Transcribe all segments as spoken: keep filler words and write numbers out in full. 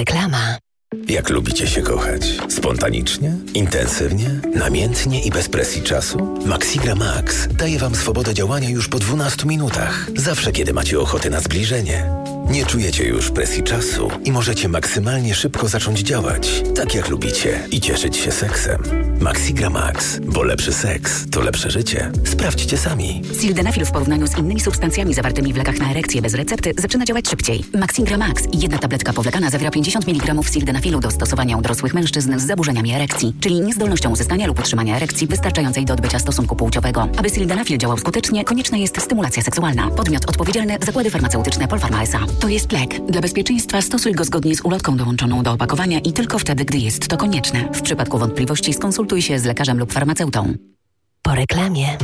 Reklama. Jak lubicie się kochać? Spontanicznie? Intensywnie? Namiętnie i bez presji czasu? Maxigra Max daje Wam swobodę działania już po dwunastu minutach. Zawsze, kiedy macie ochotę na zbliżenie. Nie czujecie już presji czasu i możecie maksymalnie szybko zacząć działać, tak jak lubicie, i cieszyć się seksem. Maxigra Max, bo lepszy seks to lepsze życie. Sprawdźcie sami. Sildenafil w porównaniu z innymi substancjami zawartymi w lekach na erekcję bez recepty zaczyna działać szybciej. Maxigra Max i jedna tabletka powlekana zawiera pięćdziesiąt miligramów sildenafilu do stosowania u dorosłych mężczyzn z zaburzeniami erekcji, czyli niezdolnością uzyskania lub utrzymania erekcji wystarczającej do odbycia stosunku płciowego. Aby sildenafil działał skutecznie, konieczna jest stymulacja seksualna. Podmiot odpowiedzialny: Zakłady Farmaceutyczne Polpharma S A. To jest lek. Dla bezpieczeństwa stosuj go zgodnie z ulotką dołączoną do opakowania i tylko wtedy, gdy jest to konieczne. W przypadku wątpliwości skonsultuj się z lekarzem lub farmaceutą. Po reklamie.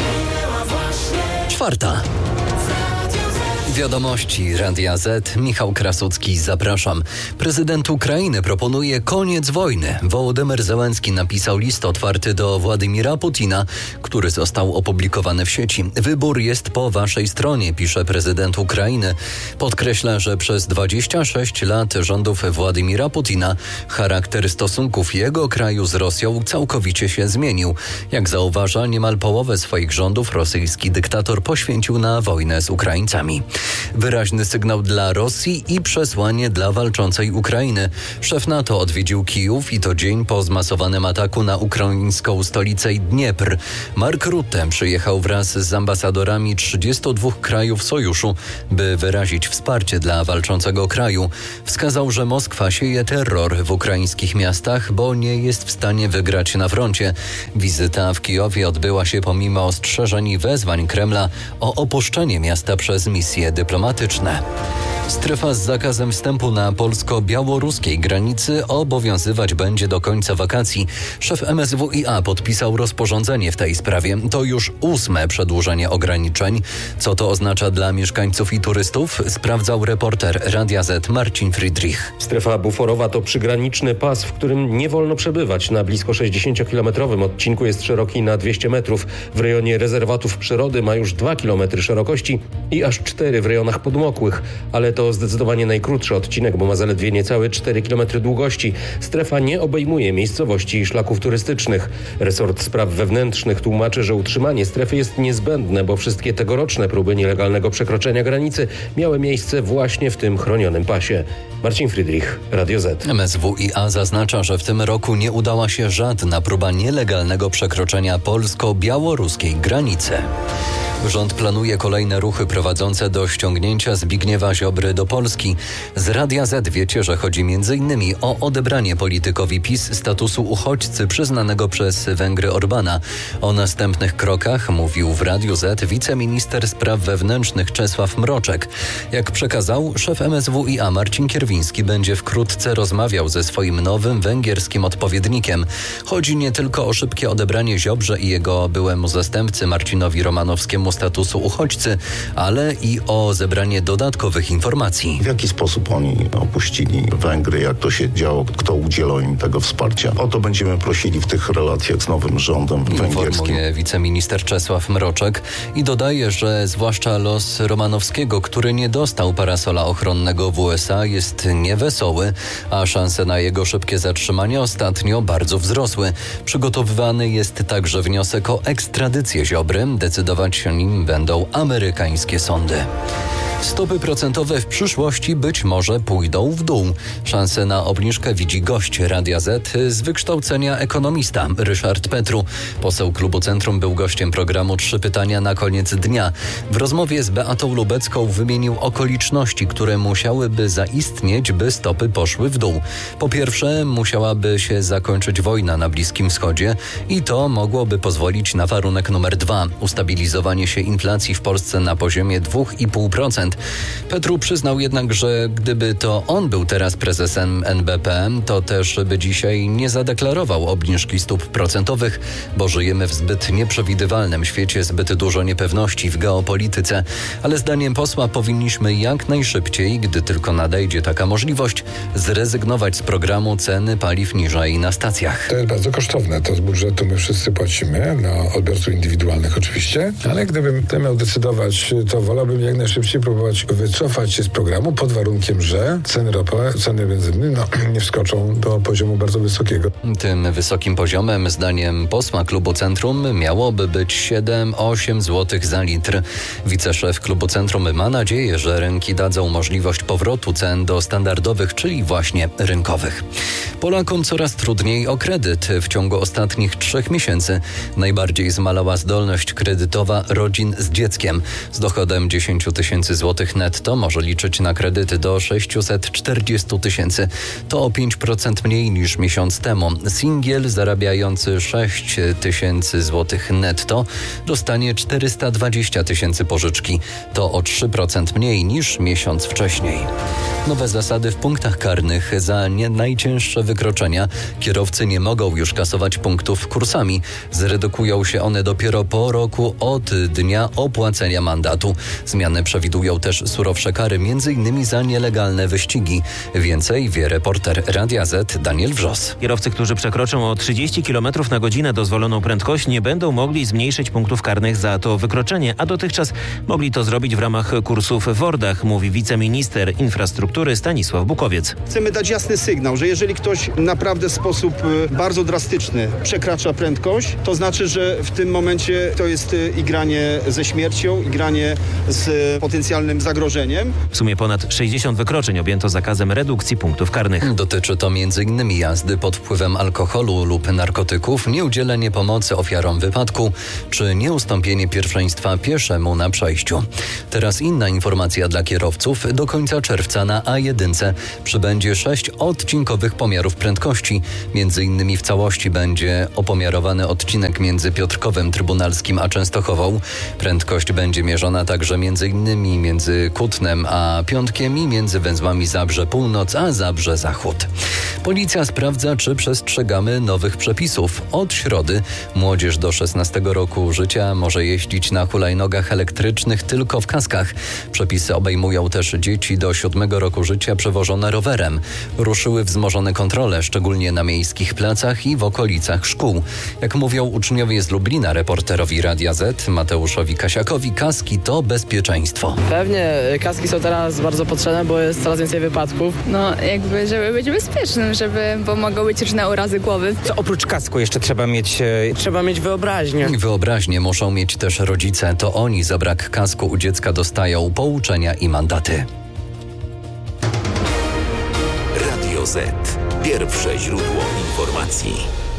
Czwarta. Wiadomości Radia Z. Michał Krasucki, zapraszam. Prezydent Ukrainy proponuje koniec wojny. Wołodymyr Zełenski napisał list otwarty do Władimira Putina, który został opublikowany w sieci. Wybór jest po waszej stronie, pisze prezydent Ukrainy. Podkreśla, że przez dwadzieścia sześć lat rządów Władimira Putina charakter stosunków jego kraju z Rosją całkowicie się zmienił. Jak zauważa, niemal połowę swoich rządów rosyjski dyktator poświęcił na wojnę z Ukraińcami. Wyraźny sygnał dla Rosji i przesłanie dla walczącej Ukrainy. Szef NATO odwiedził Kijów i to dzień po zmasowanym ataku na ukraińską stolicę Dniepr. Mark Rutte przyjechał wraz z ambasadorami trzydziestu dwóch krajów sojuszu, by wyrazić wsparcie dla walczącego kraju. Wskazał, że Moskwa sieje terror w ukraińskich miastach, bo nie jest w stanie wygrać na froncie. Wizyta w Kijowie odbyła się pomimo ostrzeżeń i wezwań Kremla o opuszczenie miasta przez misje dyplomatyczne. Strefa z zakazem wstępu na polsko-białoruskiej granicy obowiązywać będzie do końca wakacji. Szef M S W i A podpisał rozporządzenie w tej sprawie. To już ósme przedłużenie ograniczeń. Co to oznacza dla mieszkańców i turystów? Sprawdzał reporter Radia Z Marcin Friedrich. Strefa buforowa to przygraniczny pas, w którym nie wolno przebywać. Na blisko sześćdziesięciokilometrowym odcinku jest szeroki na dwieście metrów. W rejonie rezerwatów przyrody ma już dwa kilometry szerokości i aż cztery w rejonach podmokłych. Ale to zdecydowanie najkrótszy odcinek, bo ma zaledwie niecałe cztery kilometry długości. Strefa nie obejmuje miejscowości i szlaków turystycznych. Resort Spraw Wewnętrznych tłumaczy, że utrzymanie strefy jest niezbędne, bo wszystkie tegoroczne próby nielegalnego przekroczenia granicy miały miejsce właśnie w tym chronionym pasie. Marcin Friedrich, Radio Z. M S W i A zaznacza, że w tym roku nie udała się żadna próba nielegalnego przekroczenia polsko-białoruskiej granicy. Rząd planuje kolejne ruchy prowadzące do ściągnięcia Zbigniewa Ziobry do Polski. Z Radia Z wiecie, że chodzi między innymi o odebranie politykowi PiS statusu uchodźcy przyznanego przez Węgry Orbana. O następnych krokach mówił w Radiu Z wiceminister spraw wewnętrznych Czesław Mroczek. Jak przekazał, szef M S W i A Marcin Kierwiński będzie wkrótce rozmawiał ze swoim nowym węgierskim odpowiednikiem. Chodzi nie tylko o szybkie odebranie Ziobrze i jego byłemu zastępcy Marcinowi Romanowskiemu statusu uchodźcy, ale i o zebranie dodatkowych informacji. W jaki sposób oni opuścili Węgry, jak to się działo, kto udzielał im tego wsparcia. O to będziemy prosili w tych relacjach z nowym rządem węgierskim. Informuje wiceminister Czesław Mroczek i dodaje, że zwłaszcza los Romanowskiego, który nie dostał parasola ochronnego w U S A, jest niewesoły, a szanse na jego szybkie zatrzymanie ostatnio bardzo wzrosły. Przygotowywany jest także wniosek o ekstradycję Ziobry. Decydować o nim będą amerykańskie sądy. Stopy procentowe w przyszłości być może pójdą w dół. Szansę na obniżkę widzi gość Radia Z z wykształcenia ekonomista Ryszard Petru. Poseł Klubu Centrum był gościem programu Trzy pytania na koniec dnia. W rozmowie z Beatą Lubecką wymienił okoliczności, które musiałyby zaistnieć, by stopy poszły w dół. Po pierwsze, musiałaby się zakończyć wojna na Bliskim Wschodzie i to mogłoby pozwolić na warunek numer dwa – ustabilizowanie się inflacji w Polsce na poziomie dwa i pół procent. Petru przyznał jednak, że gdyby to on był teraz prezesem N B P, to też by dzisiaj nie zadeklarował obniżki stóp procentowych, bo żyjemy w zbyt nieprzewidywalnym świecie, zbyt dużo niepewności w geopolityce. Ale zdaniem posła powinniśmy jak najszybciej, gdy tylko nadejdzie taka możliwość, zrezygnować z programu ceny paliw niżej na stacjach. To jest bardzo kosztowne. To z budżetu my wszyscy płacimy, dla odbiorców indywidualnych oczywiście, ale gdy gdybym to miał decydować, to wolałbym jak najszybciej próbować wycofać się z programu pod warunkiem, że ceny ropy, ceny benzyny no, nie wskoczą do poziomu bardzo wysokiego. Tym wysokim poziomem, zdaniem posła klubu Centrum, miałoby być siedem osiem złotych za litr. Wiceszef klubu Centrum ma nadzieję, że rynki dadzą możliwość powrotu cen do standardowych, czyli właśnie rynkowych. Polakom coraz trudniej o kredyt. W ciągu ostatnich trzech miesięcy najbardziej zmalała zdolność kredytowa rodzin z dzieckiem. Z dochodem dziesięć tysięcy złotych netto może liczyć na kredyty do sześćset czterdzieści tysięcy. To o pięć procent mniej niż miesiąc temu. Singiel zarabiający sześć tysięcy złotych netto dostanie czterysta dwadzieścia tysięcy pożyczki. To o trzy procent mniej niż miesiąc wcześniej. Nowe zasady w punktach karnych za nie najcięższe wykroczenia. Kierowcy nie mogą już kasować punktów kursami. Zredukują się one dopiero po roku od dnia opłacenia mandatu. Zmiany przewidują też surowsze kary, m.in. za nielegalne wyścigi. Więcej wie reporter Radia Z Daniel Wrzos. Kierowcy, którzy przekroczą o trzydzieści kilometrów na godzinę dozwoloną prędkość, nie będą mogli zmniejszyć punktów karnych za to wykroczenie, a dotychczas mogli to zrobić w ramach kursów w Wordach, mówi wiceminister infrastruktury Stanisław Bukowiec. Chcemy dać jasny sygnał, że jeżeli ktoś naprawdę w sposób bardzo drastyczny przekracza prędkość, to znaczy, że w tym momencie to jest igranie ze śmiercią, igranie z potencjalnym zagrożeniem. W sumie ponad sześćdziesiąt wykroczeń objęto zakazem redukcji punktów karnych. Dotyczy to m.in. jazdy pod wpływem alkoholu lub narkotyków, nieudzielenie pomocy ofiarom wypadku czy nieustąpienie pierwszeństwa pieszemu na przejściu. Teraz inna informacja dla kierowców. Do końca czerwca na A jeden przybędzie sześć odcinkowych pomiarów prędkości. Między innymi w całości będzie opomiarowany odcinek między Piotrkowem Trybunalskim a Częstochową. Prędkość będzie mierzona także między innymi między Kutnem a Piątkiem i między węzłami Zabrze Północ a Zabrze Zachód. Policja sprawdza, czy przestrzegamy nowych przepisów. Od środy młodzież do szesnastego roku życia może jeździć na hulajnogach elektrycznych tylko w kaskach. Przepisy obejmują też dzieci do siódmego roku życia przewożone rowerem. Ruszyły wzmożone kontrole, szczególnie na miejskich placach i w okolicach szkół. Jak mówią uczniowie z Lublina reporterowi Radia Z Mateuszowi Kasiakowi, kaski to bezpieczeństwo. Pewnie kaski są teraz bardzo potrzebne, bo jest coraz więcej wypadków. No jakby, żeby być bezpiecznym, żeby, bo mogą być różne urazy głowy. Co oprócz kasku jeszcze trzeba mieć? E... Trzeba mieć wyobraźnię. Wyobraźnię muszą mieć też rodzice. To oni za brak kasku u dziecka dostają pouczenia i mandaty. Radio Z. Pierwsze źródło informacji.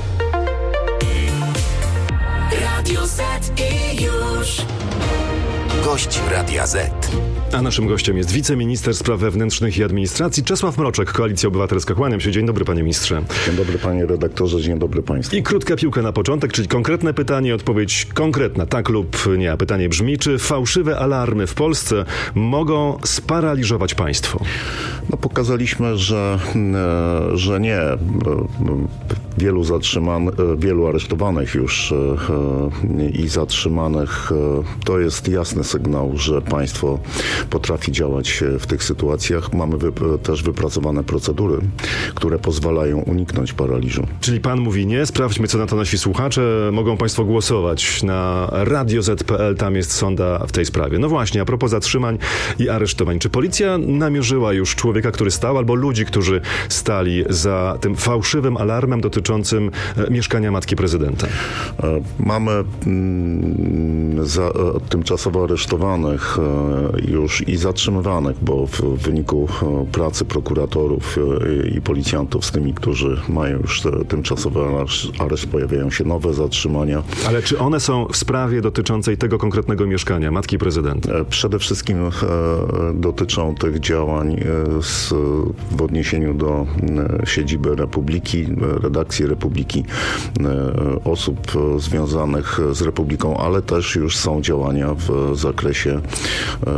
Radio Z i już. Gość Radia Z. A naszym gościem jest wiceminister spraw wewnętrznych i administracji Czesław Mroczek, Koalicja Obywatelska. Kłaniam się. Dzień dobry, panie ministrze. Dzień dobry, panie redaktorze. Dzień dobry państwu. I krótka piłka na początek, czyli konkretne pytanie, odpowiedź konkretna, tak lub nie. A pytanie brzmi, czy fałszywe alarmy w Polsce mogą sparaliżować państwo? No pokazaliśmy, że, że nie. Wielu zatrzymanych, wielu aresztowanych już i zatrzymanych, to jest jasny sygnał, że państwo potrafi działać w tych sytuacjach. Mamy wy, też wypracowane procedury, które pozwalają uniknąć paraliżu. Czyli pan mówi nie, sprawdźmy, co na to nasi słuchacze. Mogą państwo głosować na radio zet kropka pe el, tam jest sonda w tej sprawie. No właśnie, a propos zatrzymań i aresztowań. Czy policja namierzyła już człowieka, który stał, albo ludzi, którzy stali za tym fałszywym alarmem dotyczącym e, mieszkania matki prezydenta? E, mamy mm, za, e, tymczasowo aresztowanych e, już i zatrzymywanych, bo w, w wyniku e, pracy prokuratorów e, i policjantów z tymi, którzy mają już te, tymczasowy areszt, areszt, pojawiają się nowe zatrzymania. Ale czy one są w sprawie dotyczącej tego konkretnego mieszkania matki prezydenta? E, przede wszystkim e, dotyczą tych działań e, z, w odniesieniu do e, siedziby Republiki, redakcji Republiki, e, osób e, związanych z Republiką, ale też już są działania w zakresie e,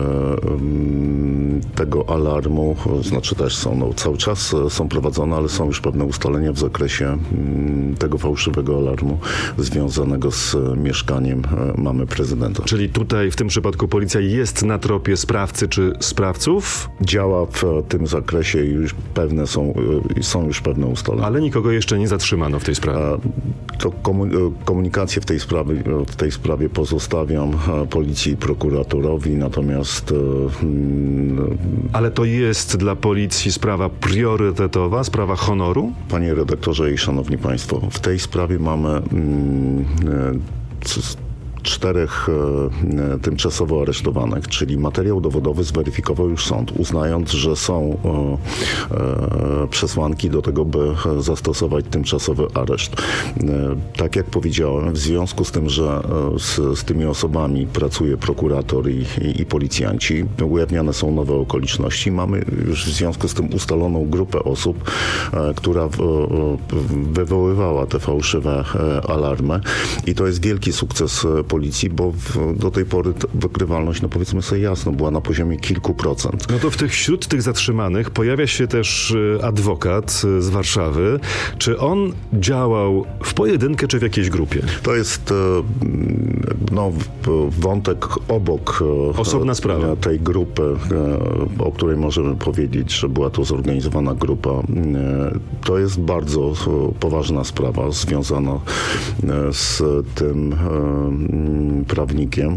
tego alarmu, znaczy też są, no, cały czas są prowadzone, ale są już pewne ustalenia w zakresie m, tego fałszywego alarmu związanego z mieszkaniem e, mamy prezydenta. Czyli tutaj w tym przypadku policja jest na tropie sprawcy czy sprawców? Działa w tym zakresie i już pewne są, są już pewne ustalenia. Ale nikogo jeszcze nie zatrzymano. zatrzymano w tej sprawie? To komunikację w tej sprawie, w tej sprawie pozostawiam policji i prokuratorowi, natomiast... Ale to jest dla policji sprawa priorytetowa, sprawa honoru? Panie redaktorze i szanowni państwo, w tej sprawie mamy mm, czterech e, tymczasowo aresztowanych, czyli materiał dowodowy zweryfikował już sąd, uznając, że są e, e, przesłanki do tego, by zastosować tymczasowy areszt. E, tak jak powiedziałem, w związku z tym, że z, z tymi osobami pracuje prokurator i, i, i policjanci, ujawniane są nowe okoliczności. Mamy już w związku z tym ustaloną grupę osób, e, która w, w, wywoływała te fałszywe e, alarmy i to jest wielki sukces policji, bo w, do tej pory wykrywalność, no powiedzmy sobie jasno, była na poziomie kilku procent. No to w tych, wśród tych zatrzymanych pojawia się też adwokat z Warszawy. Czy on działał w pojedynkę, czy w jakiejś grupie? To jest no, wątek obok Osobna sprawa. tej grupy, o której możemy powiedzieć, że była to zorganizowana grupa. To jest bardzo poważna sprawa związana z tym prawnikiem.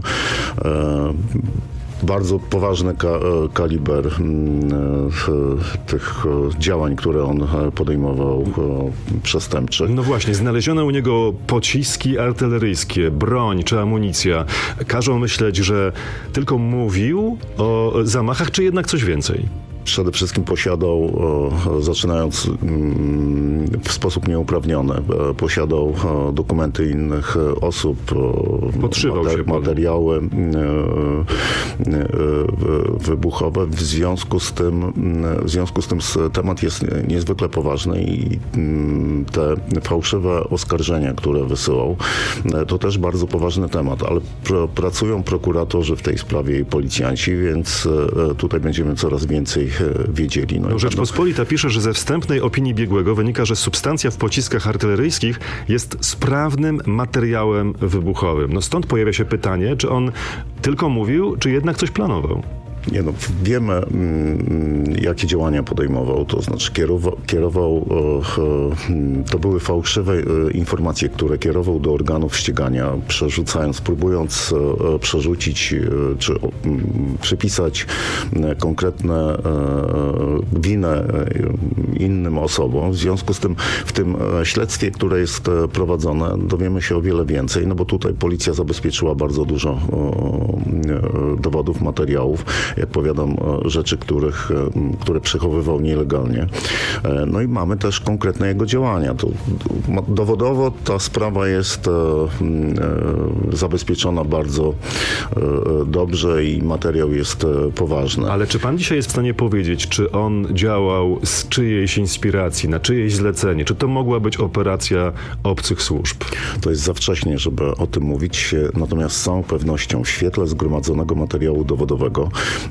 Bardzo poważny ka- kaliber tych działań, które on podejmował przestępczych. No właśnie, znaleziono u niego pociski artyleryjskie, broń czy amunicja. Każą myśleć, że tylko mówił o zamachach, czy jednak coś więcej? Przede wszystkim posiadał, zaczynając w sposób nieuprawniony, posiadał dokumenty innych osób, Podszywał się materiały wybuchowe. W związku z tym, w związku z tym temat jest niezwykle poważny i te fałszywe oskarżenia, które wysyłał, to też bardzo poważny temat, ale pr- pracują prokuratorzy w tej sprawie i policjanci, więc tutaj będziemy coraz więcej wiedzieli. No, Rzeczpospolita pisze, że ze wstępnej opinii biegłego wynika, że substancja w pociskach artyleryjskich jest sprawnym materiałem wybuchowym. No stąd pojawia się pytanie, czy on tylko mówił, czy jednak coś planował? Nie no, wiemy, mm, jakie działania podejmował, to znaczy kierował, kierował e, to były fałszywe e, informacje, które kierował do organów ścigania, przerzucając, próbując e, przerzucić e, czy e, przypisać e, konkretne e, winę e, innym osobom. W związku z tym w tym e, śledztwie, które jest e, prowadzone, dowiemy się o wiele więcej, no bo tutaj policja zabezpieczyła bardzo dużo e, dowodów, materiałów, jak powiadam, rzeczy, których, które przechowywał nielegalnie. No i mamy też konkretne jego działania. To, dowodowo ta sprawa jest zabezpieczona bardzo dobrze i materiał jest poważny. Ale czy pan dzisiaj jest w stanie powiedzieć, czy on działał z czyjejś inspiracji, na czyjeś zlecenie? Czy to mogła być operacja obcych służb? To jest za wcześnie, żeby o tym mówić, natomiast z całą pewnością w świetle zgromadzonego materiału dowodowego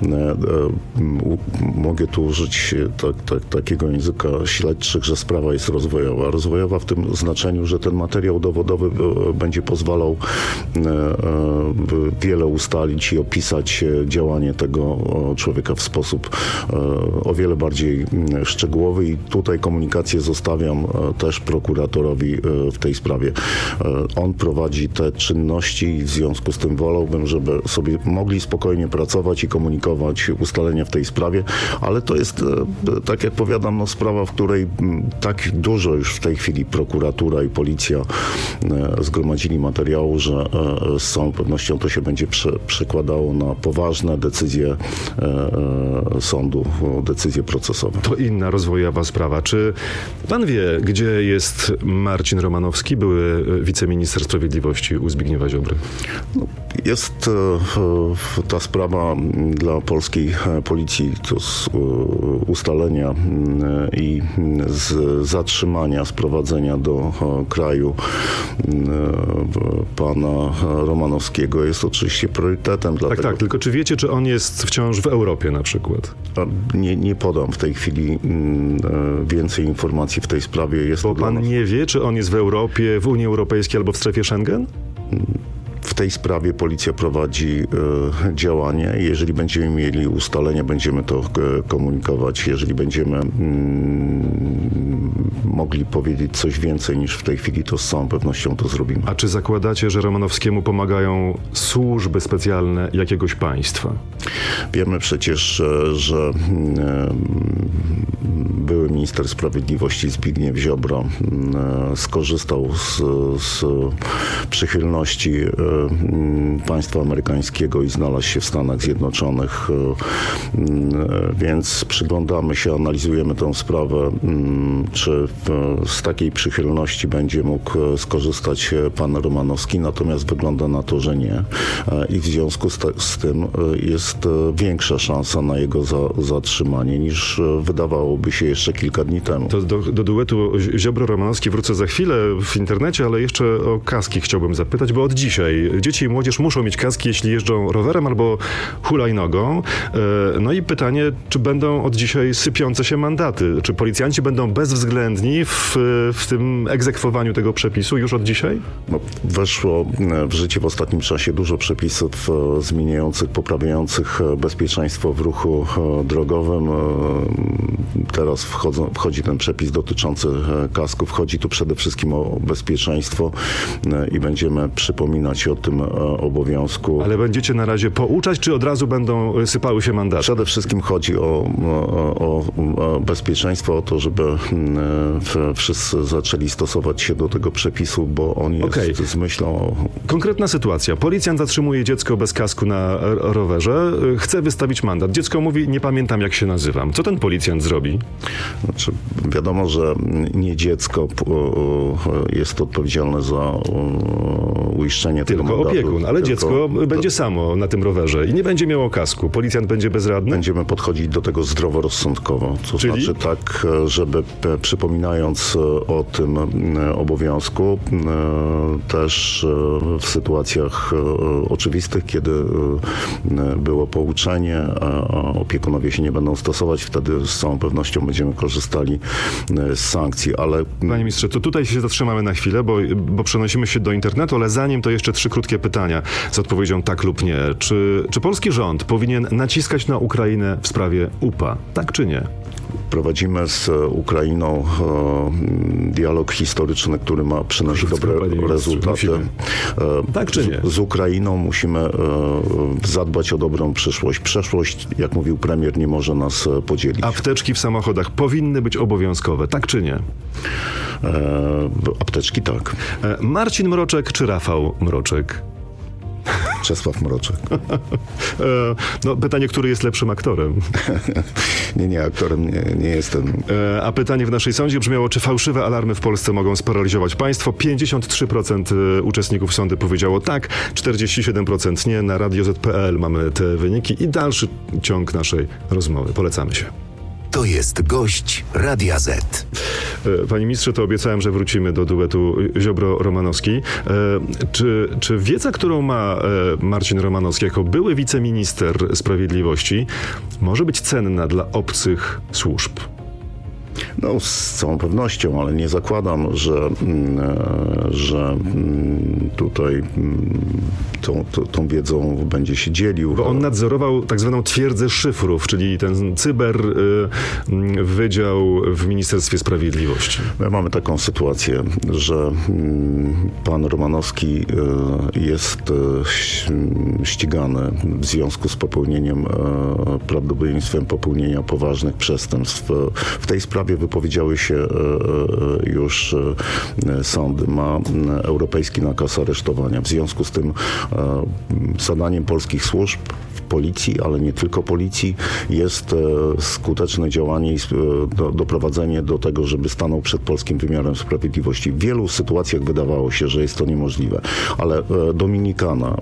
mogę tu użyć tak, tak, takiego języka śledczych, że sprawa jest rozwojowa. Rozwojowa w tym znaczeniu, że ten materiał dowodowy będzie pozwalał wiele ustalić i opisać działanie tego człowieka w sposób o wiele bardziej szczegółowy i tutaj komunikację zostawiam też prokuratorowi w tej sprawie. On prowadzi te czynności i w związku z tym wolałbym, żeby sobie mogli spokojnie pracować i komunikować ustalenia w tej sprawie, ale to jest, tak jak powiadam, no, sprawa, w której tak dużo już w tej chwili prokuratura i policja zgromadzili materiału, że z całą pewnością to się będzie prze, przekładało na poważne decyzje sądu, decyzje procesowe. To inna rozwojowa sprawa. Czy pan wie, gdzie jest Marcin Romanowski, były wiceminister sprawiedliwości u Zbigniewa Ziobry? No, jest ta sprawa dla polskiej policji to z ustalenia i z zatrzymania, sprowadzenia do kraju pana Romanowskiego jest oczywiście priorytetem. Tak, tak, tylko czy wiecie, czy on jest wciąż w Europie na przykład? Nie, nie podam w tej chwili więcej informacji w tej sprawie. Jest Bo pan nie wie, czy on jest w Europie, w Unii Europejskiej albo w strefie Schengen? W tej sprawie policja prowadzi e, działanie. Jeżeli będziemy mieli ustalenia, będziemy to e, komunikować. Jeżeli będziemy mm, mogli powiedzieć coś więcej niż w tej chwili, to z całą pewnością to zrobimy. A czy zakładacie, że Romanowskiemu pomagają służby specjalne jakiegoś państwa? Wiemy przecież, że były minister sprawiedliwości Zbigniew Ziobro skorzystał z, z przychylności państwa amerykańskiego i znalazł się w Stanach Zjednoczonych, więc przyglądamy się, analizujemy tę sprawę, czy z takiej przychylności będzie mógł skorzystać pan Romanowski, natomiast wygląda na to, że nie. I w związku z, te, z tym jest większa szansa na jego za, zatrzymanie niż wydawałoby się jeszcze kilka dni temu. To do, do duetu Ziobro-Romanowski wrócę za chwilę w internecie, ale jeszcze o kaski chciałbym zapytać, bo od dzisiaj dzieci i młodzież muszą mieć kaski, jeśli jeżdżą rowerem albo hulajnogą. No i pytanie, czy będą od dzisiaj sypiące się mandaty? Czy policjanci będą bezwzględni w, w tym egzekwowaniu tego przepisu już od dzisiaj? No, weszło w życie w ostatnim czasie dużo przepisów zmieniających, poprawiających bezpieczeństwo w ruchu drogowym. Teraz wchodzą, wchodzi ten przepis dotyczący kasków. Chodzi tu przede wszystkim o bezpieczeństwo i będziemy przypominać o tym obowiązku. Ale będziecie na razie pouczać, czy od razu będą sypały się mandaty? Przede wszystkim chodzi o, o, o bezpieczeństwo, o to, żeby wszyscy zaczęli stosować się do tego przepisu, bo on jest okay. z myślą o... Konkretna sytuacja. Policjant zatrzymuje dziecko bez kasku na rowerze, chce wystawić mandat. Dziecko mówi, nie pamiętam jak się nazywam. Co ten policjant zrobi? Znaczy, wiadomo, że nie dziecko jest odpowiedzialne za uiszczenie tylko tego mandatu. Opiekun, ale tylko dziecko to... będzie samo na tym rowerze i nie będzie miało kasku. Policjant będzie bezradny? Będziemy podchodzić do tego zdroworozsądkowo. To Czyli? znaczy tak, żeby przypominając o tym obowiązku, też w sytuacjach oczywistych, kiedy było pouczenie, a opiekunowie się nie będą stosować, wtedy z całą pewnością będziemy korzystali z sankcji, ale... Panie ministrze, to tutaj się zatrzymamy na chwilę, bo, bo przenosimy się do internetu, ale zanim to jeszcze trzy krótkie pytania z odpowiedzią tak lub nie. Czy, czy polski rząd powinien naciskać na Ukrainę w sprawie U P A? Tak czy nie? Prowadzimy z Ukrainą e, dialog historyczny, który ma przynosić dobre rezultaty. E, tak czy nie? Z, z Ukrainą musimy e, zadbać o dobrą przyszłość. Przeszłość, jak mówił premier, nie może nas podzielić. Apteczki w samochodach powinny być obowiązkowe, tak czy nie? E, apteczki tak. E, Marcin Mroczek czy Rafał Mroczek? Czesław Mroczek. No, pytanie, który jest lepszym aktorem? nie, nie, aktorem nie, nie jestem. A pytanie w naszej sądzie brzmiało, czy fałszywe alarmy w Polsce mogą sparaliżować państwo? pięćdziesiąt trzy procent uczestników sądu powiedziało tak, czterdzieści siedem procent nie. Na radio zet kropka pe el mamy te wyniki i dalszy ciąg naszej rozmowy. Polecamy się. To jest gość Radia Z. Panie ministrze, to obiecałem, że wrócimy do duetu Ziobro-Romanowski. Czy, czy wiedza, którą ma Marcin Romanowski jako były wiceminister sprawiedliwości, może być cenna dla obcych służb? No, z całą pewnością, ale nie zakładam, że, że tutaj tą, tą, tą wiedzą będzie się dzielił. Bo on nadzorował tak zwaną twierdzę szyfrów, czyli ten cyber wydział w Ministerstwie Sprawiedliwości. My mamy taką sytuację, że pan Romanowski jest ścigany w związku z popełnieniem, prawdopodobieństwem popełnienia poważnych przestępstw. W tej sprawie wypowiedziały się już sądy. Ma europejski nakaz aresztowania. W związku z tym zadaniem polskich służb, policji, ale nie tylko policji, jest skuteczne działanie i do, doprowadzenie do tego, żeby stanął przed polskim wymiarem sprawiedliwości. W wielu sytuacjach wydawało się, że jest to niemożliwe, ale Dominikana,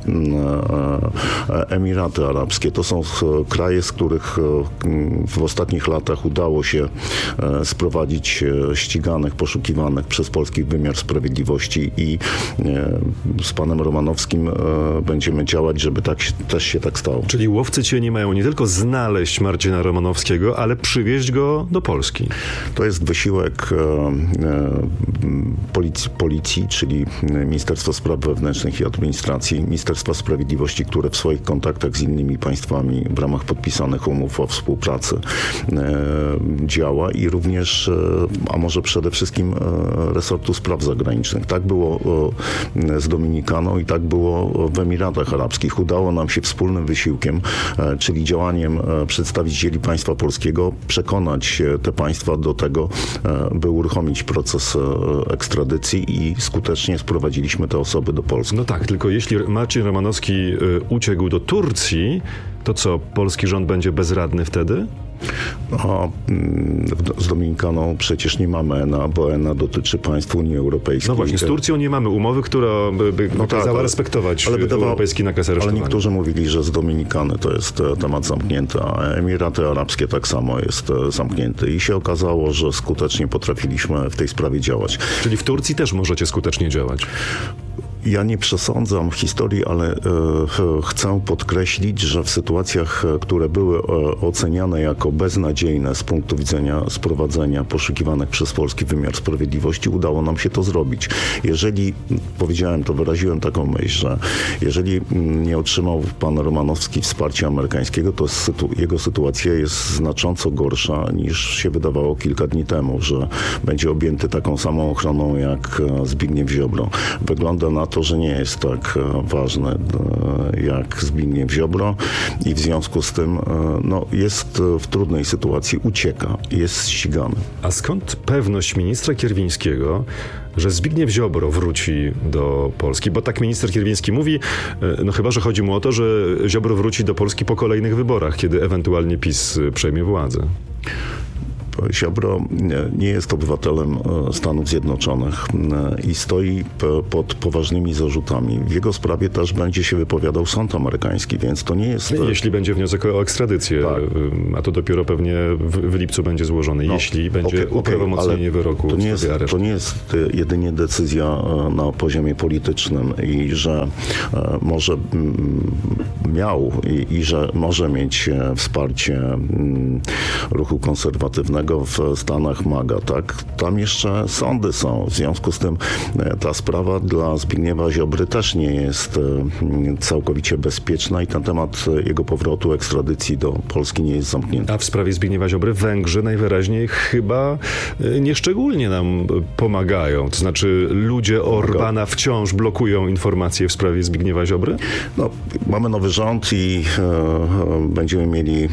Emiraty Arabskie to są kraje, z których w ostatnich latach udało się sprowadzić ściganych, poszukiwanych przez polski wymiar sprawiedliwości i z panem Romanowskim będziemy działać, żeby tak, też się tak stało. Czyli Czyli łowcy cieni mają nie tylko znaleźć Marcina Romanowskiego, ale przywieźć go do Polski. To jest wysiłek e, e, policji, policji, czyli Ministerstwa Spraw Wewnętrznych i Administracji, Ministerstwa Sprawiedliwości, które w swoich kontaktach z innymi państwami w ramach podpisanych umów o współpracy e, działa i również, e, a może przede wszystkim e, resortu spraw zagranicznych. Tak było e, z Dominikaną i tak było w Emiratach Arabskich. Udało nam się wspólnym wysiłkiem, e, czyli działaniem e, przedstawicieli państwa polskiego, przekonać te państwa do tego, e, by uruchomić proces e, ekstradycji i skutecznie sprowadziliśmy te osoby do Polski. No tak, tylko jeśli Marcin Romanowski y, uciekł do Turcji, to co, polski rząd będzie bezradny wtedy? A, z Dominikaną przecież nie mamy E N A, bo E N A dotyczy państw Unii Europejskiej. No właśnie, z Turcją nie mamy umowy, która by, by no kazała tak, respektować ale wydawało, europejski nakaz aresztowania. Ale niektórzy mówili, że z Dominikany to jest temat zamknięty, a Emiraty Arabskie tak samo jest zamknięty. I się okazało, że skutecznie potrafiliśmy w tej sprawie działać. Czyli w Turcji też możecie skutecznie działać? Ja nie przesądzam historii, ale e, chcę podkreślić, że w sytuacjach, które były e, oceniane jako beznadziejne z punktu widzenia sprowadzenia poszukiwanych przez polski wymiar sprawiedliwości, udało nam się to zrobić. Jeżeli, powiedziałem to, wyraziłem taką myśl, że jeżeli nie otrzymał pan Romanowski wsparcia amerykańskiego, to sytu- jego sytuacja jest znacząco gorsza niż się wydawało kilka dni temu, że będzie objęty taką samą ochroną jak Zbigniew Ziobro. Wygląda na to, że nie jest tak ważne jak Zbigniew Ziobro i w związku z tym no, jest w trudnej sytuacji, ucieka, jest ścigany. A skąd pewność ministra Kierwińskiego, że Zbigniew Ziobro wróci do Polski? Bo tak minister Kierwiński mówi, no chyba że chodzi mu o to, że Ziobro wróci do Polski po kolejnych wyborach, kiedy ewentualnie PiS przejmie władzę. Ziobro nie jest obywatelem Stanów Zjednoczonych i stoi pod poważnymi zarzutami. W jego sprawie też będzie się wypowiadał sąd amerykański, więc to nie jest... Jeśli będzie wniosek o ekstradycję, tak. A to dopiero pewnie w, w lipcu będzie złożony, no, jeśli będzie okay, uprawomocnienie okay, wyroku. To nie, jest, to nie jest jedynie decyzja na poziomie politycznym i że może miał i, i że może mieć wsparcie ruchu konserwatywnego w Stanach MAGA, tak? Tam jeszcze sądy są. W związku z tym ta sprawa dla Zbigniewa Ziobry też nie jest całkowicie bezpieczna i ten temat jego powrotu, ekstradycji do Polski nie jest zamknięty. A w sprawie Zbigniewa Ziobry Węgrzy najwyraźniej chyba nieszczególnie nam pomagają. To znaczy ludzie Orbana wciąż blokują informacje w sprawie Zbigniewa Ziobry? No, mamy nowy rząd i e, będziemy mieli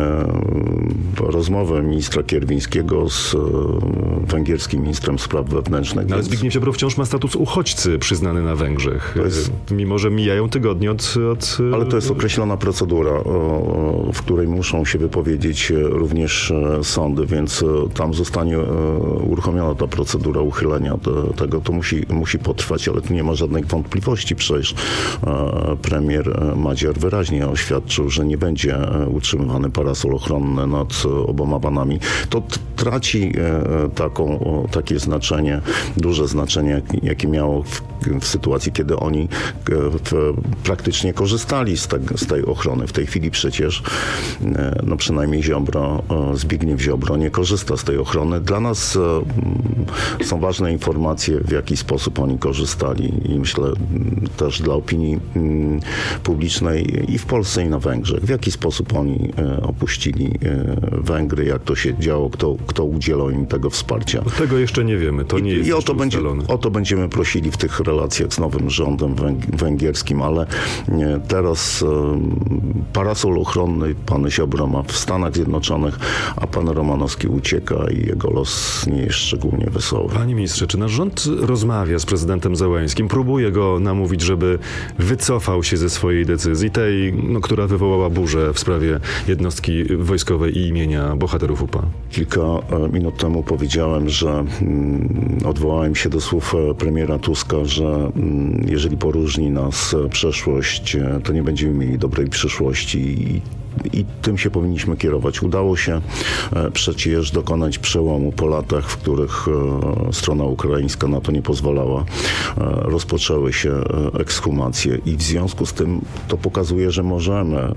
e, rozmowę ministra Kierwińskiego z węgierskim ministrem spraw wewnętrznych. No, ale Zbigniew Ziobro wciąż ma status uchodźcy przyznany na Węgrzech, jest... mimo że mijają tygodnie od, od... Ale to jest określona procedura, w której muszą się wypowiedzieć również sądy, więc tam zostanie uruchomiona ta procedura uchylenia tego. To musi, musi potrwać, ale tu nie ma żadnej wątpliwości. Przecież premier Madziar wyraźnie oświadczył, że nie będzie utrzymywany parasol ochronny nad oboma panami. To traci taką, takie znaczenie, duże znaczenie, jakie miało w, w sytuacji, kiedy oni w, praktycznie korzystali z, te, z tej ochrony. W tej chwili przecież, no przynajmniej Ziobro, Zbigniew Ziobro nie korzysta z tej ochrony. Dla nas są ważne informacje, w jaki sposób oni korzystali i myślę też dla opinii publicznej i w Polsce, i na Węgrzech. W jaki sposób oni opuścili Węgry, jak to się działo, kto, kto udzielał im tego wsparcia. Bo tego jeszcze nie wiemy, to nie I, jest i o to, będzie, ustalone. o to będziemy prosili w tych relacjach z nowym rządem węg- węgierskim, ale nie, teraz um, parasol ochronny pan Ziobro ma w Stanach Zjednoczonych, a pan Romanowski ucieka i jego los nie jest szczególnie wesoły. Panie ministrze, czy nasz rząd rozmawia z prezydentem Zełenskim, próbuje go namówić, żeby wycofał się ze swojej decyzji, tej, no, która wywołała burzę w sprawie jednostki wojskowej i imienia bohaterów U P A? Kilka minut temu powiedziałem, że mm, odwołałem się do słów premiera Tuska, że mm, jeżeli poróżni nas przeszłość, to nie będziemy mieli dobrej przyszłości. I i tym się powinniśmy kierować. Udało się przecież dokonać przełomu po latach, w których strona ukraińska na to nie pozwalała. Rozpoczęły się ekshumacje i w związku z tym to pokazuje, że możemy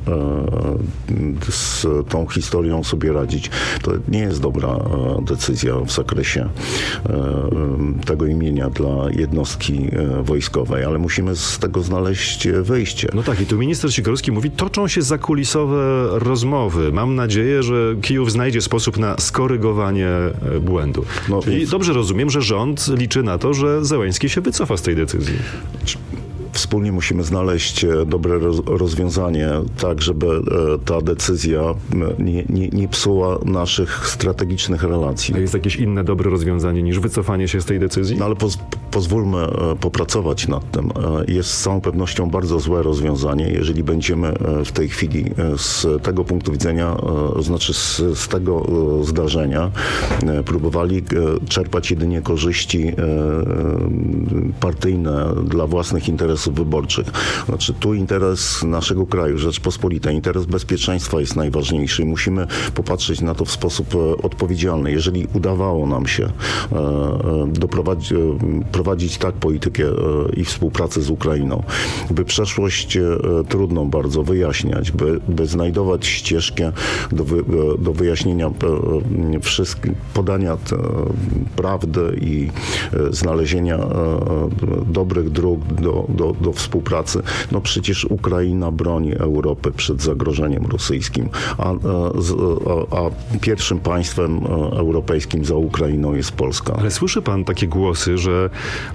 z tą historią sobie radzić. To nie jest dobra decyzja w zakresie tego imienia dla jednostki wojskowej, ale musimy z tego znaleźć wyjście. No tak, i tu minister Sikorski mówi, toczą się zakulisowe rozmowy. Mam nadzieję, że Kijów znajdzie sposób na skorygowanie błędu. No, Czyli dobrze rozumiem, że rząd liczy na to, że Zełenski się wycofa z tej decyzji. Wspólnie musimy znaleźć dobre rozwiązanie, tak żeby ta decyzja nie, nie, nie psuła naszych strategicznych relacji. A jest jakieś inne dobre rozwiązanie niż wycofanie się z tej decyzji? No ale poz, pozwólmy popracować nad tym. Jest z całą pewnością bardzo złe rozwiązanie, jeżeli będziemy w tej chwili z tego punktu widzenia, znaczy z, z tego zdarzenia próbowali czerpać jedynie korzyści partyjne dla własnych interesów wyborczych. Znaczy tu interes naszego kraju, Rzeczpospolitej, interes bezpieczeństwa jest najważniejszy. Musimy popatrzeć na to w sposób odpowiedzialny. Jeżeli udawało nam się doprowadzić, prowadzić tak politykę i współpracę z Ukrainą, by przeszłość trudną bardzo wyjaśniać, by, by znajdować ścieżkę do, wy, do wyjaśnienia wszystkich, podania prawdy i znalezienia dobrych dróg do, do, do współpracy. No przecież Ukraina broni Europy przed zagrożeniem rosyjskim, a, a, a pierwszym państwem europejskim za Ukrainą jest Polska. Ale słyszy pan takie głosy, że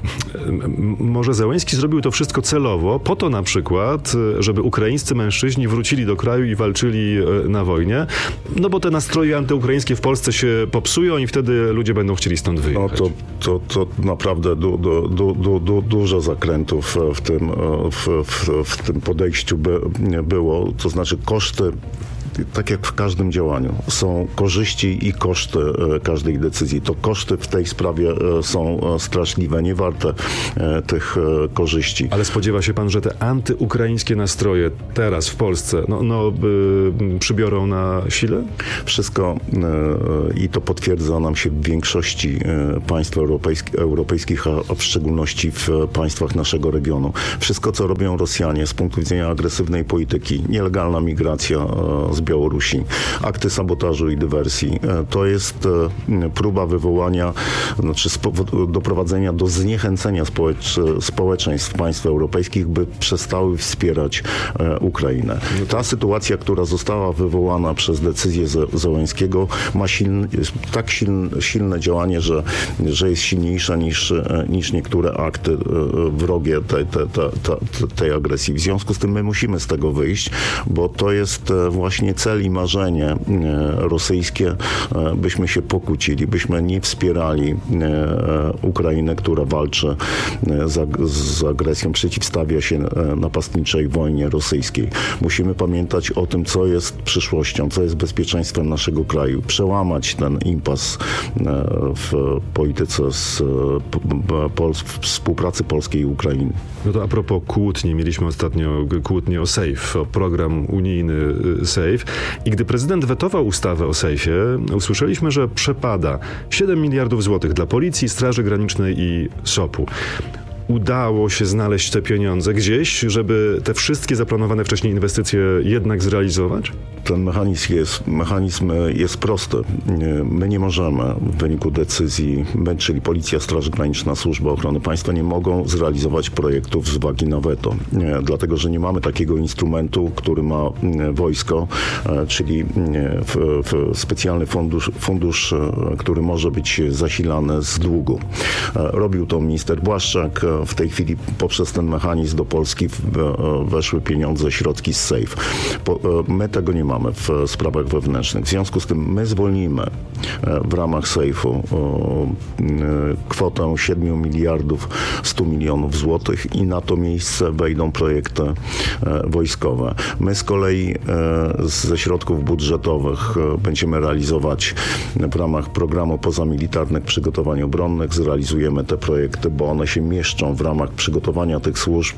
może Zełenski zrobił to wszystko celowo, po to na przykład, żeby ukraińscy mężczyźni wrócili do kraju i walczyli na wojnie, no bo te nastroje antyukraińskie w Polsce się popsują i wtedy ludzie będą chcieli stąd wyjechać. No to, to, to naprawdę du, du, du, du, du, dużo zakrętów w tym, w, w, w tym podejściu by było, to znaczy koszty, tak jak w każdym działaniu, są korzyści i koszty każdej decyzji. To koszty w tej sprawie są straszliwe, nie warte tych korzyści. Ale spodziewa się pan, że te antyukraińskie nastroje teraz w Polsce no, no, y, przybiorą na sile? Wszystko y, i to potwierdza nam się w większości państw europejskich, europejskich a w szczególności w państwach naszego regionu. Wszystko, co robią Rosjanie z punktu widzenia agresywnej polityki, nielegalna migracja z Białorusi, akty sabotażu i dywersji. To jest próba wywołania, znaczy doprowadzenia do zniechęcenia społecz, społeczeństw państw europejskich, by przestały wspierać Ukrainę. Ta sytuacja, która została wywołana przez decyzję Zełenskiego, ma silny, tak silne, silne działanie, że, że jest silniejsza niż, niż niektóre akty wrogie tej, tej, tej, tej agresji. W związku z tym my musimy z tego wyjść, bo to jest właśnie cel i marzenie rosyjskie, byśmy się pokłócili, byśmy nie wspierali Ukrainę, która walczy z, z agresją, przeciwstawia się napastniczej wojnie rosyjskiej. Musimy pamiętać o tym, co jest przyszłością, co jest bezpieczeństwem naszego kraju. Przełamać ten impas w polityce z Pol- współpracy polskiej i Ukrainy. No to a propos kłótni, mieliśmy ostatnio kłótnię o SAFE, o program unijny SAFE. I gdy prezydent wetował ustawę o sejfie, usłyszeliśmy, że przepada siedem miliardów złotych dla Policji, Straży Granicznej i SOP-u. Udało się znaleźć te pieniądze gdzieś, żeby te wszystkie zaplanowane wcześniej inwestycje jednak zrealizować? Ten mechanizm jest, mechanizm jest prosty. My nie możemy w wyniku decyzji, my, czyli Policja, Straż Graniczna, Służba Ochrony Państwa, nie mogą zrealizować projektów z uwagi na weto. Nie, dlatego, że nie mamy takiego instrumentu, który ma wojsko, czyli w, w specjalny fundusz, fundusz, który może być zasilany z długu. Robił to minister Błaszczak. W tej chwili poprzez ten mechanizm do Polski weszły pieniądze, środki z SAFE. My tego nie mamy w sprawach wewnętrznych. W związku z tym my zwolnimy w ramach sejfu kwotę siedem miliardów sto milionów złotych i na to miejsce wejdą projekty wojskowe. My z kolei ze środków budżetowych będziemy realizować w ramach programu pozamilitarnych przygotowań obronnych, zrealizujemy te projekty, bo one się mieszczą służą w ramach przygotowania tych służb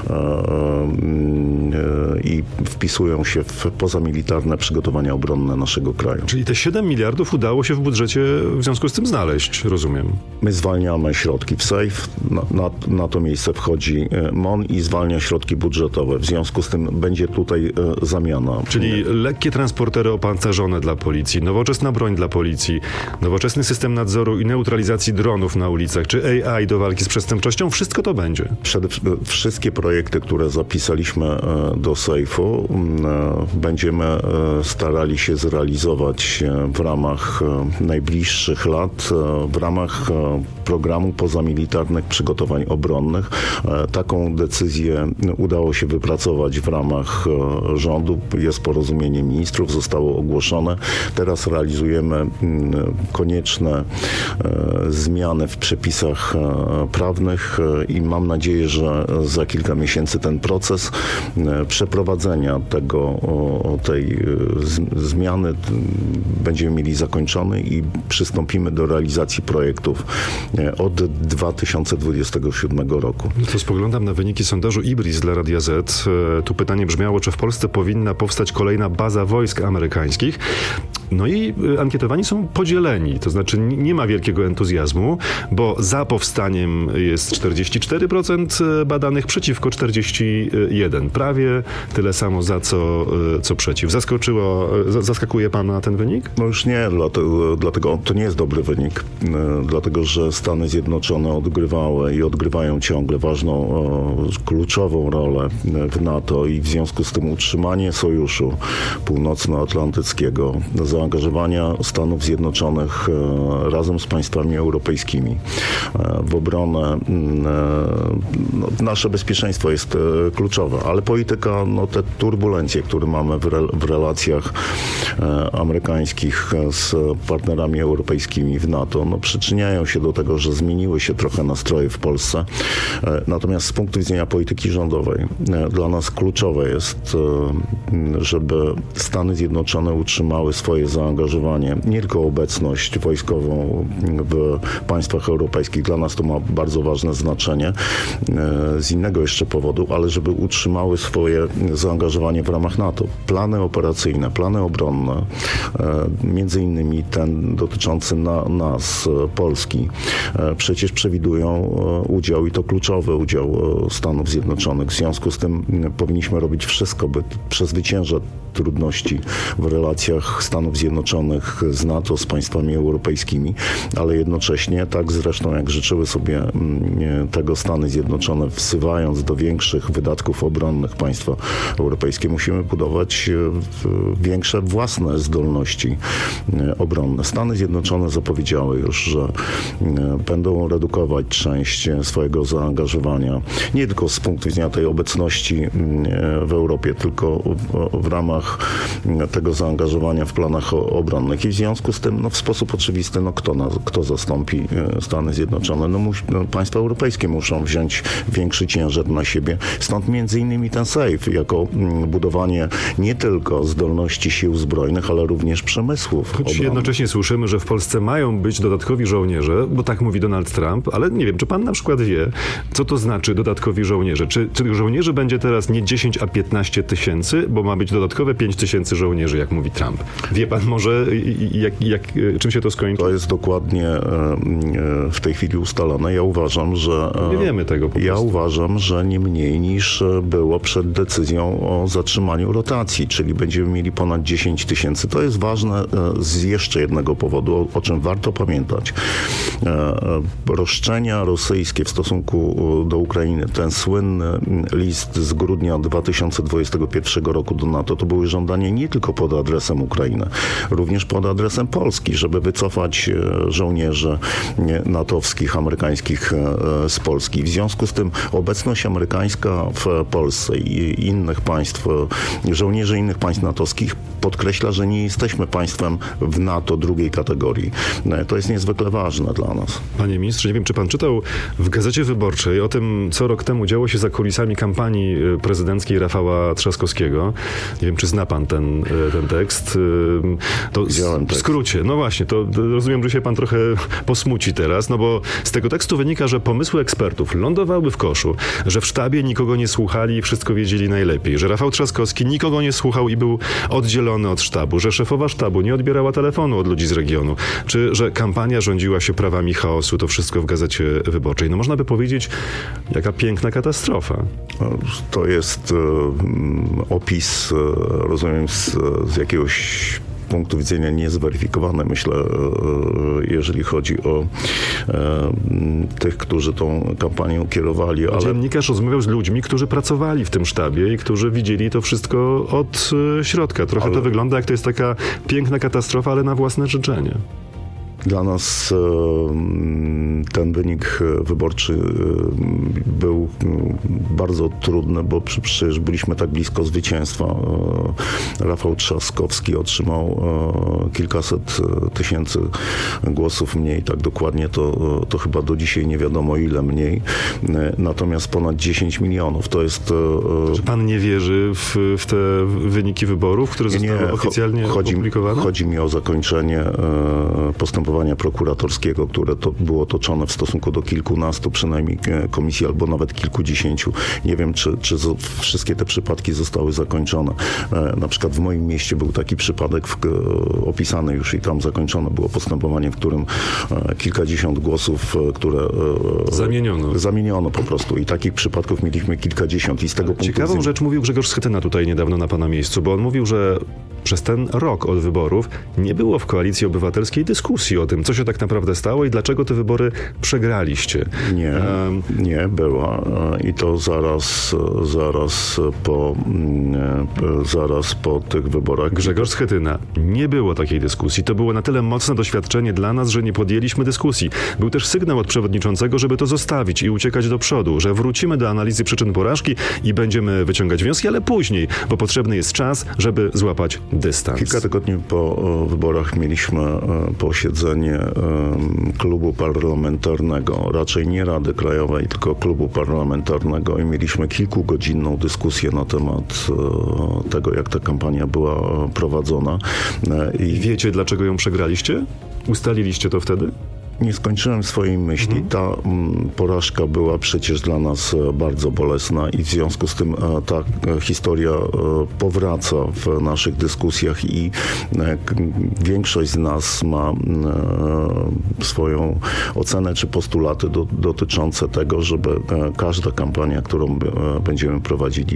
i wpisują się w pozamilitarne przygotowania obronne naszego kraju. Czyli te siedem miliardów udało się w budżecie w związku z tym znaleźć, rozumiem. My zwalniamy środki w sejf, na, na, na to miejsce wchodzi M O N i zwalnia środki budżetowe. W związku z tym będzie tutaj e, zamiana. Czyli lekkie transportery opancerzone dla policji, nowoczesna broń dla policji, nowoczesny system nadzoru i neutralizacji dronów na ulicach, czy A I do walki z przestępczością, wszystko to będzie. Przede wszystkie projekty, które zapisaliśmy e, do sejfu, e, będziemy e, starali się zrealizować e, w ramach e, najbliższych lat, e, w ramach e, programu pozamilitarnych przygotowań obronnych. E, taką decyzję udało się wypracować w ramach e, rządu. Jest porozumienie ministrów, zostało ogłoszone. Teraz realizujemy m, konieczne e, zmiany w przepisach e, prawnych e, i mam nadzieję, że za kilka miesięcy ten proces e, przeprowadzenia tego, o, tej e, z, zmiany t, będziemy mieli zakończony i przystąpimy do realizacji projektów e, od dwa tysiące dwudziestego siódmego roku. No to spoglądam na wyniki sondażu Ibris dla Radia Z. E, tu pytanie brzmiało, czy w Polsce powinna powstać kolejna baza wojsk amerykańskich. No i ankietowani są podzieleni, to znaczy nie ma wielkiego entuzjazmu, bo za powstaniem jest czterdzieści cztery procent badanych, przeciwko czterdzieści jeden procent. Prawie tyle samo za co, co przeciw. Zaskoczyło, zaskakuje pana ten wynik? No już nie, dlatego, dlatego to nie jest dobry wynik, dlatego że Stany Zjednoczone odgrywały i odgrywają ciągle ważną, kluczową rolę w NATO i w związku z tym utrzymanie sojuszu północnoatlantyckiego, zaangażowania Stanów Zjednoczonych razem z państwami europejskimi w obronę. No, nasze bezpieczeństwo jest kluczowe, ale polityka, no, te turbulencje, które mamy w, re, w relacjach amerykańskich z partnerami europejskimi w NATO, no, przyczyniają się do tego, że zmieniły się trochę nastroje w Polsce. Natomiast z punktu widzenia polityki rządowej dla nas kluczowe jest, żeby Stany Zjednoczone utrzymały swoje zaangażowanie, nie tylko obecność wojskową w państwach europejskich. Dla nas to ma bardzo ważne znaczenie z innego jeszcze powodu, ale żeby utrzymały swoje zaangażowanie w ramach NATO. Plany operacyjne, plany obronne, między innymi ten dotyczący na, nas, Polski, przecież przewidują udział i to kluczowy udział Stanów Zjednoczonych. W związku z tym powinniśmy robić wszystko, by przezwyciężać trudności w relacjach Stanów Zjednoczonych z NATO, z państwami europejskimi, ale jednocześnie, tak zresztą jak życzyły sobie tego Stany Zjednoczone, wsywając do większych wydatków obronnych państwa europejskie, musimy budować większe własne zdolności obronne. Stany Zjednoczone zapowiedziały już, że będą redukować część swojego zaangażowania, nie tylko z punktu widzenia tej obecności w Europie, tylko w, w ramach tego zaangażowania w planach obronnych i w związku z tym no, w sposób oczywisty, no, kto, na, kto zastąpi Stany Zjednoczone? No, muś, no, państwa europejskie muszą wziąć większy ciężar na siebie. Stąd między innymi ten sejf, jako mm, budowanie nie tylko zdolności sił zbrojnych, ale również przemysłów Choć obronnych. Jednocześnie słyszymy, że w Polsce mają być dodatkowi żołnierze, bo tak mówi Donald Trump, ale nie wiem, czy pan na przykład wie, co to znaczy dodatkowi żołnierze? Czy, czy tych żołnierzy będzie teraz nie dziesięć, a piętnaście tysięcy, bo ma być dodatkowe pięć tysięcy żołnierzy, jak mówi Trump. Wie pan może, jak, jak, czym się to skończy? To jest dokładnie w tej chwili ustalone. Ja uważam, że... Nie wiemy tego po prostu. Ja uważam, że nie mniej niż było przed decyzją o zatrzymaniu rotacji, czyli będziemy mieli ponad dziesięć tysięcy. To jest ważne z jeszcze jednego powodu, o, o czym warto pamiętać. Roszczenia rosyjskie w stosunku do Ukrainy, ten słynny list z grudnia dwa tysiące dwudziestego pierwszego roku do NATO, to były żądanie nie tylko pod adresem Ukrainy, również pod adresem Polski, żeby wycofać żołnierzy natowskich, amerykańskich z Polski. W związku z tym obecność amerykańska w Polsce i innych państw, żołnierzy innych państw natowskich podkreśla, że nie jesteśmy państwem w NATO drugiej kategorii. To jest niezwykle ważne dla nas. Panie ministrze, nie wiem, czy pan czytał w Gazecie Wyborczej o tym, co rok temu działo się za kulisami kampanii prezydenckiej Rafała Trzaskowskiego. Nie wiem, czy zna pan ten, ten tekst. tym. To w skrócie. No właśnie, to rozumiem, że się pan trochę posmuci teraz, no bo z tego tekstu wynika, że pomysły ekspertów lądowały w koszu, że w sztabie nikogo nie słuchali i wszystko wiedzieli najlepiej, że Rafał Trzaskowski nikogo nie słuchał i był oddzielony od sztabu, że szefowa sztabu nie odbierała telefonu od ludzi z regionu, czy że kampania rządziła się prawami chaosu, to wszystko w Gazecie Wyborczej. No można by powiedzieć, jaka piękna katastrofa. To jest e, opis, e, rozumiem, z, z jakiegoś punktu widzenia niezweryfikowane, myślę, jeżeli chodzi o e, tych, którzy tą kampanią kierowali. Ale... Dziennikarz rozmawiał z ludźmi, którzy pracowali w tym sztabie i którzy widzieli to wszystko od e, środka. Trochę ale... to wygląda, jak to jest taka piękna katastrofa, ale na własne życzenie. Dla nas ten wynik wyborczy był bardzo trudny, bo przecież byliśmy tak blisko zwycięstwa. Rafał Trzaskowski otrzymał kilkaset tysięcy głosów mniej, tak dokładnie to, to chyba do dzisiaj nie wiadomo ile mniej. Natomiast ponad dziesięć milionów to jest... Czy pan nie wierzy w, w te wyniki wyborów, które zostały nie, oficjalnie chodzi, opublikowane? Chodzi mi o zakończenie postępowania prokuratorskiego, które to było toczone w stosunku do kilkunastu przynajmniej komisji, albo nawet kilkudziesięciu. Nie wiem, czy, czy wszystkie te przypadki zostały zakończone. Na przykład w moim mieście był taki przypadek w, opisany już i tam zakończone było postępowanie, w którym kilkadziesiąt głosów, które zamieniono. Zamieniono po prostu. I takich przypadków mieliśmy kilkadziesiąt. I z tego punktu Ciekawą widzenia... rzecz mówił Grzegorz Schetyna tutaj niedawno na pana miejscu, bo on mówił, że przez ten rok od wyborów nie było w Koalicji Obywatelskiej dyskusji o tym, co się tak naprawdę stało i dlaczego te wybory przegraliście. Nie, um, nie była. I to zaraz, zaraz po, zaraz po tych wyborach. Grzegorz Schetyna. Nie było takiej dyskusji. To było na tyle mocne doświadczenie dla nas, że nie podjęliśmy dyskusji. Był też sygnał od przewodniczącego, żeby to zostawić i uciekać do przodu, że wrócimy do analizy przyczyn porażki i będziemy wyciągać wnioski, ale później, bo potrzebny jest czas, żeby złapać dystans. Kilka tygodni po wyborach mieliśmy posiedzenie klubu parlamentarnego, raczej nie Rady Krajowej, tylko klubu parlamentarnego i mieliśmy kilkugodzinną dyskusję na temat tego, jak ta kampania była prowadzona. I wiecie, dlaczego ją przegraliście? Ustaliliście to wtedy? Nie skończyłem swojej myśli. Ta m, porażka była przecież dla nas bardzo bolesna i w związku z tym e, ta e, historia e, powraca w naszych dyskusjach i e, k, większość z nas ma e, swoją ocenę czy postulaty do, dotyczące tego, żeby e, każda kampania, którą e, będziemy prowadzili,